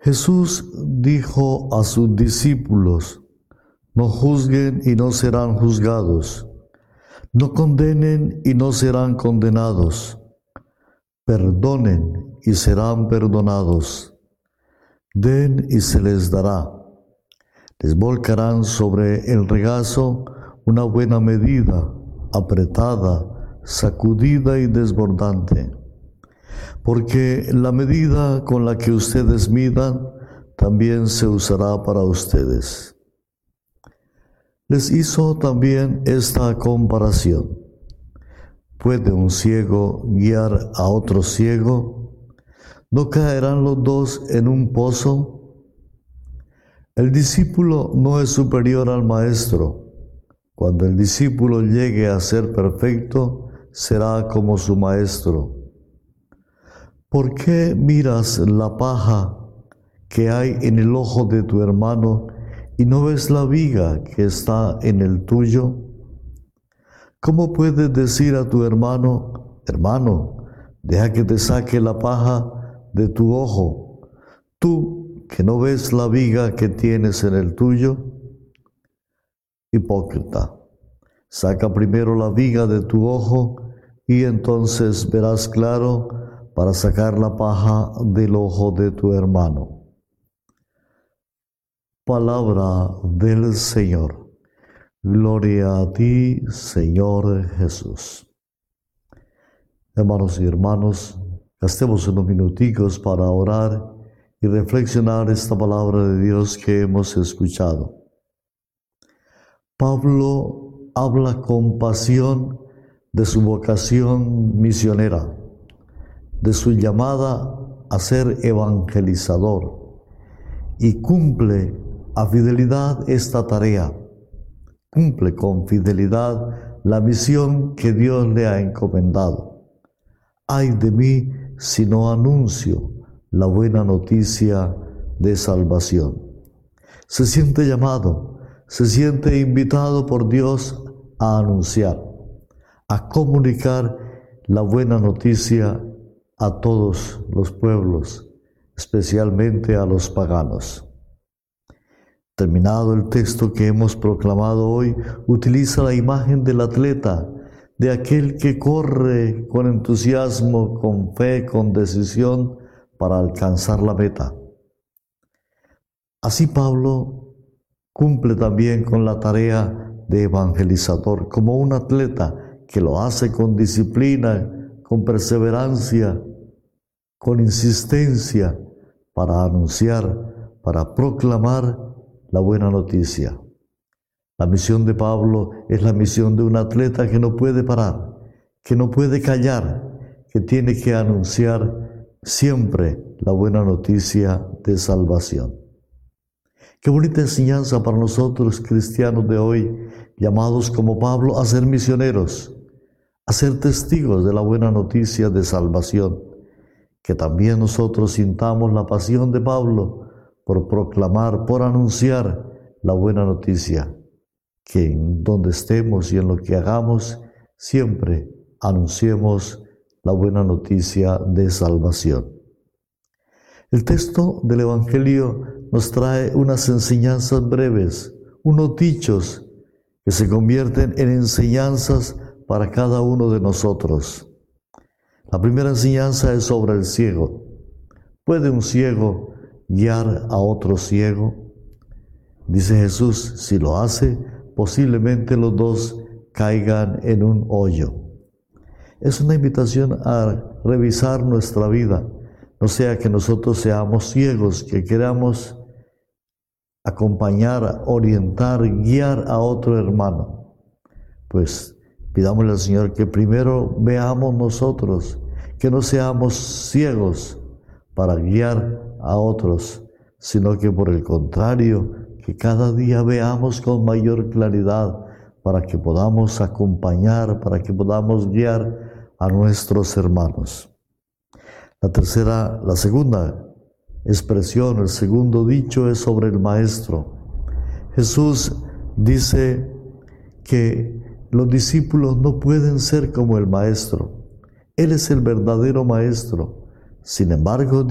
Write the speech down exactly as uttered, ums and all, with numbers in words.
Jesús dijo a sus discípulos: no juzguen y no serán juzgados, no condenen y no serán condenados, perdonen y serán perdonados, den y se les dará. Les volcarán sobre el regazo una buena medida, apretada, sacudida y desbordante. Porque la medida con la que ustedes midan también se usará para ustedes. Les hizo también esta comparación: ¿puede un ciego guiar a otro ciego? ¿No caerán los dos en un pozo? El discípulo no es superior al maestro. Cuando el discípulo llegue a ser perfecto, será como su maestro. ¿Por qué miras la paja que hay en el ojo de tu hermano y no ves la viga que está en el tuyo? ¿Cómo puedes decir a tu hermano: hermano, deja que te saque la paja de tu ojo, tú que no ves la viga que tienes en el tuyo? Hipócrita, saca primero la viga de tu ojo y entonces verás claro para sacar la paja del ojo de tu hermano. Palabra del Señor. Gloria a ti, Señor Jesús. Hermanos y hermanas, gastemos unos minuticos para orar y reflexionar esta palabra de Dios que hemos escuchado. Pablo habla con pasión de su vocación misionera, de su llamada a ser evangelizador, y cumple a fidelidad esta tarea, cumple con fidelidad la misión que Dios le ha encomendado. Ay de mí si no anuncio la buena noticia de salvación. Se siente llamado, se siente invitado por Dios a anunciar, a comunicar la buena noticia a todos los pueblos, especialmente a los paganos. Terminado el texto que hemos proclamado hoy, utiliza la imagen del atleta, de aquel que corre con entusiasmo, con fe, con decisión para alcanzar la meta. Así Pablo cumple también con la tarea de evangelizador, como un atleta que lo hace con disciplina, con perseverancia, con insistencia, para anunciar, para proclamar la buena noticia. La misión de Pablo es la misión de un atleta que no puede parar, que no puede callar, que tiene que anunciar siempre la buena noticia de salvación. Qué bonita enseñanza para nosotros cristianos de hoy, llamados como Pablo a ser misioneros, a ser testigos de la buena noticia de salvación. Que también nosotros sintamos la pasión de Pablo por proclamar, por anunciar la buena noticia. Que en donde estemos y en lo que hagamos, siempre anunciemos la buena noticia de salvación. El texto del Evangelio nos trae unas enseñanzas breves, unos dichos que se convierten en enseñanzas para cada uno de nosotros. La primera enseñanza es sobre el ciego. ¿Puede un ciego guiar a otro ciego? Dice Jesús, si lo hace, posiblemente los dos caigan en un hoyo. Es una invitación a revisar nuestra vida, no sea que nosotros seamos ciegos, que queramos acompañar, orientar, guiar a otro hermano. Pues pidámosle al Señor que primero veamos nosotros, que no seamos ciegos para guiar a otros, sino que por el contrario, que cada día veamos con mayor claridad para que podamos acompañar, para que podamos guiar a nuestros hermanos. La tercera, la segunda expresión, el segundo dicho es sobre el maestro. Jesús dice que los discípulos no pueden ser como el maestro. Él es el verdadero maestro. Sin embargo,